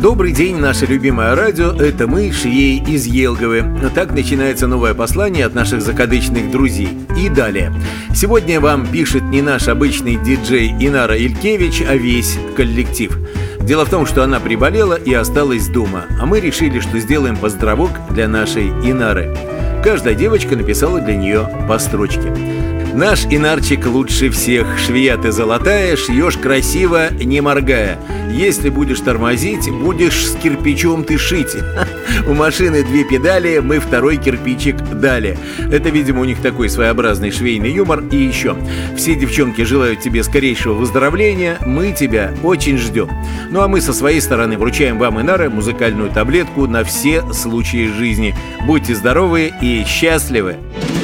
Добрый день, наше любимое радио, это мы, швеи из Елговы. Так начинается новое послание от наших закадычных друзей. И далее. Сегодня вам пишет не наш обычный диджей Инара Илькевич, а весь коллектив. Дело в том, что она приболела и осталась дома, а мы решили, что сделаем поздравок для нашей Инары. Каждая девочка написала для нее по строчке. Наш Инарчик лучше всех. Швея ты золотая, шьешь красиво, не моргая. Если будешь тормозить, будешь с кирпичом ты шить. У машины 2 педали, мы второй кирпичик дали. Это, видимо, у них такой своеобразный швейный юмор. И еще, все девчонки желают тебе скорейшего выздоровления. Мы тебя очень ждем. Ну а мы со своей стороны вручаем вам, Инара, музыкальную таблетку на все случаи жизни. Будьте здоровы и счастливы!